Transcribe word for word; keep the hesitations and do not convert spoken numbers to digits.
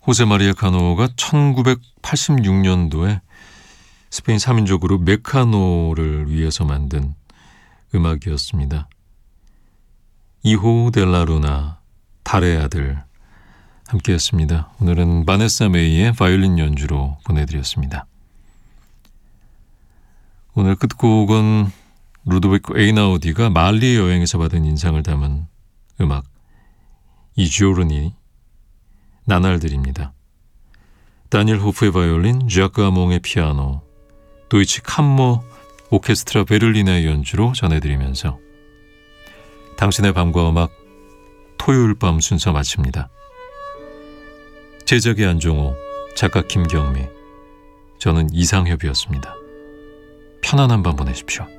호세 마리아 카노가 천구백팔십육 년도에 스페인 삼 인조 그룹 메카노를 위해서 만든 음악이었습니다. 이호 델라루나, 달의 아들 함께했습니다. 오늘은 바네사 메이의 바이올린 연주로 보내드렸습니다. 오늘 끝곡은 루도비코 에이나우디가 말리 여행에서 받은 인상을 담은 음악 이 지오르니 나날들입니다. 다니엘 호프의 바이올린, ዣ크 아몽의 피아노, 도이치 캄모 오케스트라 베를린의 연주로 전해드리면서 당신의 밤과 음악 토요일 밤 순서 마칩니다. 제작의 안종호, 작가 김경미, 저는 이상협이었습니다. 편안한 밤 보내십시오.